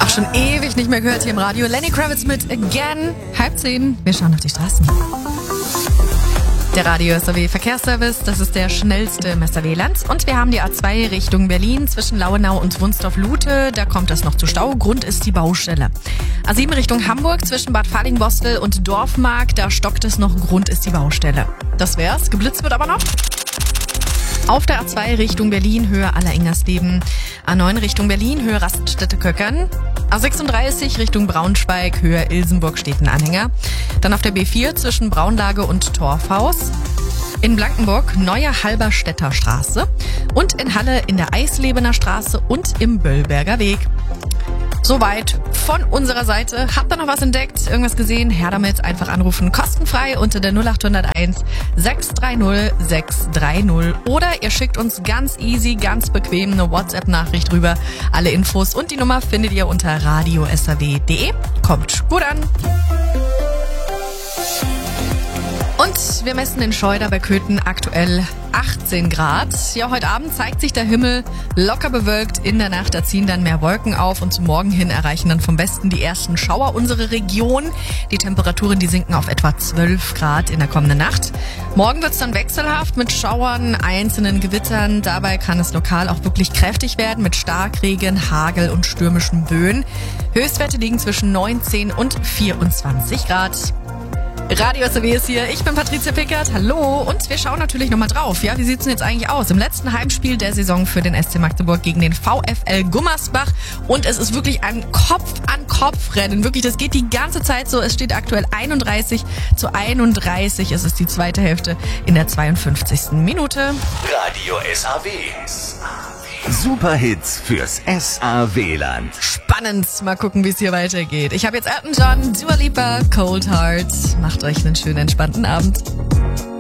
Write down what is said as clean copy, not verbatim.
Ach, schon ewig nicht mehr gehört hier im Radio. Lenny Kravitz mit Again. 9:30. Wir schauen auf die Straßen. Der Radio SAW Verkehrsservice, das ist der schnellste im SAW-Land. Und wir haben die A2 Richtung Berlin zwischen Lauenau und Wunstorf-Lute. Da kommt es noch zu Stau. Grund ist die Baustelle. A7 Richtung Hamburg zwischen Bad Falling-Bostel und Dorfmark. Da stockt es noch. Grund ist die Baustelle. Das wär's. Geblitzt wird aber noch. Auf der A2 Richtung Berlin, Höhe Alleringnersleben. A9 Richtung Berlin, Höhe Raststätte-Köckern. A36 Richtung Braunschweig, Höhe Ilsenburg steht ein Anhänger. Dann auf der B4 zwischen Braunlage und Torfhaus. In Blankenburg, Neue Halberstädter Straße. Und in Halle in der Eislebener Straße und im Böllberger Weg. Soweit von unserer Seite. Habt ihr noch was entdeckt? Irgendwas gesehen? Her damit, einfach anrufen. Kostenfrei unter der 0801 630 630. Oder ihr schickt uns ganz easy, ganz bequem eine WhatsApp-Nachricht rüber. Alle Infos und die Nummer findet ihr unter radiosaw.de. Kommt gut an. Und wir messen in Scheuder bei Köthen aktuell 18 Grad. Ja, heute Abend zeigt sich der Himmel locker bewölkt. In der Nacht, da ziehen dann mehr Wolken auf und zum Morgen hin erreichen dann vom Westen die ersten Schauer unsere Region. Die Temperaturen, die sinken auf etwa 12 Grad in der kommenden Nacht. Morgen wird's dann wechselhaft mit Schauern, einzelnen Gewittern. Dabei kann es lokal auch wirklich kräftig werden mit Starkregen, Hagel und stürmischen Böen. Höchstwerte liegen zwischen 19 und 24 Grad. Radio SAW ist hier, ich bin Patricia Pickert, hallo, und wir schauen natürlich nochmal drauf. Ja, wie sieht's denn jetzt eigentlich aus? Im letzten Heimspiel der Saison für den SC Magdeburg gegen den VfL Gummersbach und es ist wirklich ein Kopf-an-Kopf-Rennen, wirklich, das geht die ganze Zeit so, es steht aktuell 31:31, es ist die zweite Hälfte in der 52. Minute. Radio SAW. Superhits fürs SAW-Land. Spannend, mal gucken, wie es hier weitergeht. Ich habe jetzt Elton John, Dua Lipa, Cold Heart. Macht euch einen schönen, entspannten Abend.